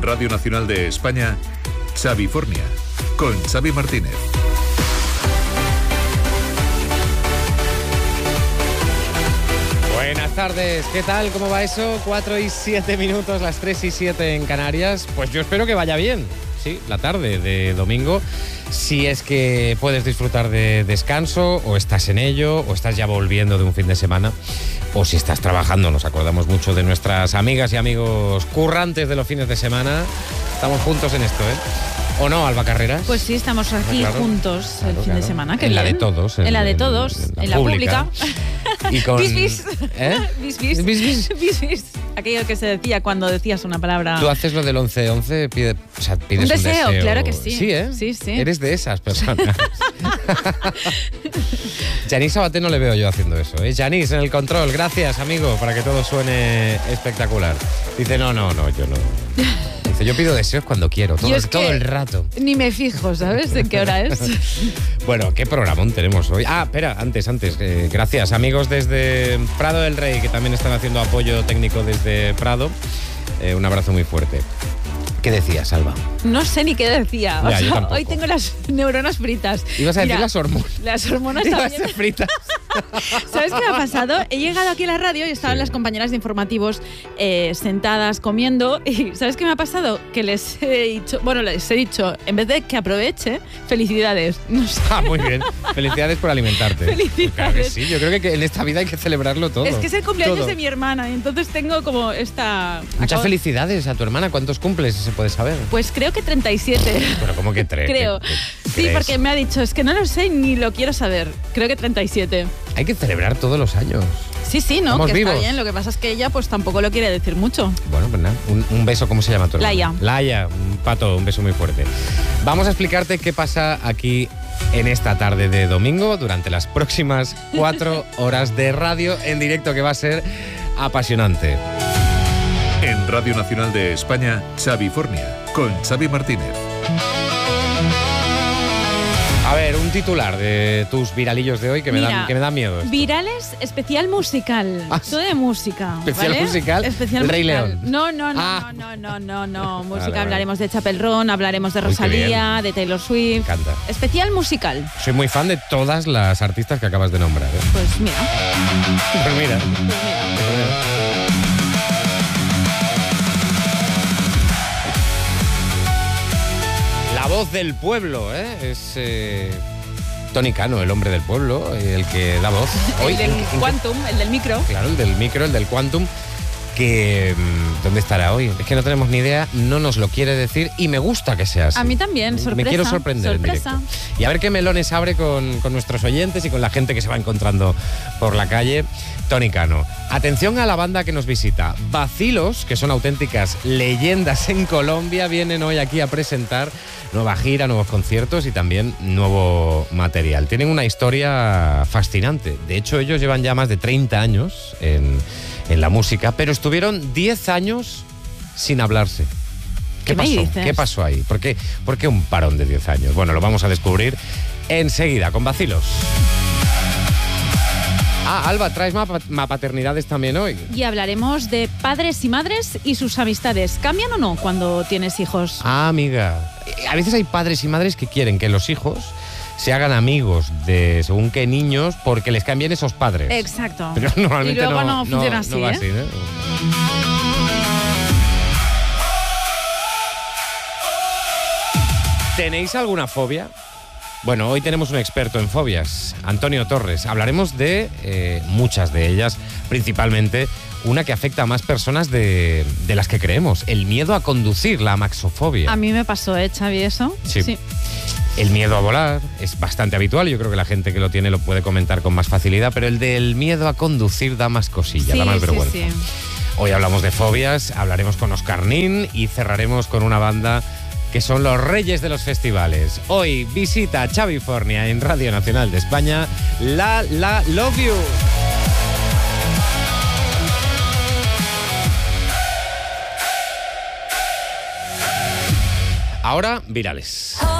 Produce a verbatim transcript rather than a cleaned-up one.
Radio Nacional de España, Xavifornia, con Xavi Martínez. Buenas tardes, ¿qué tal? ¿Cómo va eso? cuatro y siete minutos, las tres y siete en Canarias. Pues yo espero que vaya bien, sí, la tarde de domingo. Si es que puedes disfrutar de descanso, o estás en ello, o estás ya volviendo de un fin de semana, o si estás trabajando. Nos acordamos mucho de nuestras amigas y amigos currantes de los fines de semana. Estamos juntos en esto, ¿eh? ¿O no, Alba Carreras? Pues sí, estamos aquí claro, juntos claro, el fin claro. de semana. Qué en bien. la de todos. En, en la de todos, en la, en la pública. pública. Y con... bis, bis. ¿Eh? Bis, bis. Bis, bis. Bis, bis. Aquello que se decía cuando decías una palabra. ¿Tú haces lo del once once? Pide, o sea, pides un un deseo, deseo. claro que sí. Sí, ¿eh? Sí, sí. Eres de esas personas. Yanis Sabaté no le veo yo haciendo eso, ¿eh? Yanis, en el control, gracias, amigo, para que todo suene espectacular. Dice, no, no, no, yo no. Dice, yo pido deseos cuando quiero, todo, es todo el rato. Ni me fijo, ¿sabes? ¿En qué hora es? Bueno, ¿qué programón tenemos hoy? Ah, espera, antes, antes. Eh, gracias, amigos desde Prado del Rey, que también están haciendo apoyo técnico desde Prado. Eh, un abrazo muy fuerte. ¿Qué decías, Alba? No sé ni qué decía. O Ya, yo sea, tampoco. hoy tengo las neuronas fritas. Ibas a decir Mira, las hormonas. Las hormonas Ibas también. a ser fritas. ¿Sabes qué me ha pasado? He llegado aquí a la radio y estaban Sí. las compañeras de informativos eh, sentadas comiendo y ¿sabes qué me ha pasado? Que les he dicho, bueno, les he dicho, en vez de que aproveche, felicidades. No sé. Ah, muy bien. Felicidades por alimentarte. Felicidades. Claro que sí, yo creo que en esta vida hay que celebrarlo todo. Es que es el cumpleaños Todo. de mi hermana y entonces tengo como esta... Muchas acabo- felicidades a tu hermana. ¿Cuántos cumples, si se puede saber? Pues creo que treinta y siete. Pero ¿cómo que tres? Creo. ¿Qué- qué Sí, crees? porque me ha dicho, es que no lo sé ni lo quiero saber. Creo que treinta y siete. Hay que celebrar todos los años. Sí, sí, ¿no? Estamos que vivos. está bien. Lo que pasa es que ella pues tampoco lo quiere decir mucho. Bueno, pues nada, un, un beso, ¿cómo se llama tu hermana? Laia. Laia, un pato, un beso muy fuerte. Vamos a explicarte qué pasa aquí en esta tarde de domingo durante las próximas cuatro horas de radio en directo, que va a ser apasionante. En Radio Nacional de España, Xavifornia, con Xavi Martínez. A ver, un titular de tus viralillos de hoy que me Mira, dan que me da miedo. esto. Virales, especial musical. Ah, Todo de música. ¿especial ¿vale? musical? Especial El Rey musical. León. No, no, no, Ah. no, no, no, no, no. Música, Vale, vale. hablaremos de Chapel Roan, hablaremos de Uy, qué Rosalía, bien. de Taylor Me Swift. encanta. Especial musical. Soy muy fan de todas las artistas que acabas de nombrar. ¿eh? Pues mira, Pues mira. pues mira. La voz del pueblo, ¿eh? Es eh, Tony Cano, el hombre del pueblo, el que da voz. Hoy, el del ¿en qué- en qué- Quantum, el del micro. Claro, el del micro, el del Quantum, que... mm, ¿dónde estará hoy? Es que no tenemos ni idea, no nos lo quiere decir y me gusta que sea así. A mí también, sorpresa. Me quiero sorprender sorpresa. en directo. Y a ver qué melones abre con, con nuestros oyentes y con la gente que se va encontrando por la calle. Tony Cano. Atención a la banda que nos visita. Vacilos, que son auténticas leyendas en Colombia, vienen hoy aquí a presentar nueva gira, nuevos conciertos y también nuevo material. Tienen una historia fascinante. De hecho, ellos llevan ya más de treinta años en, en la música, pero estuvieron diez años sin hablarse. ¿Qué ¿Qué me pasó? dices? ¿Qué pasó ahí? ¿Por qué, ¿Por qué un parón de diez años? Bueno, lo vamos a descubrir enseguida con Vacilos. Ah, Alba, traes mapa, mapaternidades también hoy. Y hablaremos de padres y madres y sus amistades. ¿Cambian o no cuando tienes hijos? Ah, amiga. A veces hay padres y madres que quieren que los hijos se hagan amigos de según qué niños porque les caen bien esos padres. Exacto. Pero normalmente y luego no, no, funciona no así, va ¿eh? así, ¿no? ¿Tenéis alguna fobia? Bueno, hoy tenemos un experto en fobias, Antonio Torres. Hablaremos de eh, muchas de ellas, principalmente una que afecta a más personas de, de las que creemos, el miedo a conducir, la amaxofobia. A mí me pasó, ¿eh, Xavi, eso? Sí. El miedo a volar es bastante habitual, yo creo que la gente que lo tiene lo puede comentar con más facilidad, pero el del miedo a conducir da más cosilla, Sí, da más sí, vergüenza. sí. Hoy hablamos de fobias, hablaremos con Oscar Nin y cerraremos con una banda que son los reyes de los festivales. Hoy visita Xavifornia en Radio Nacional de España, La La Love You. Ahora, virales.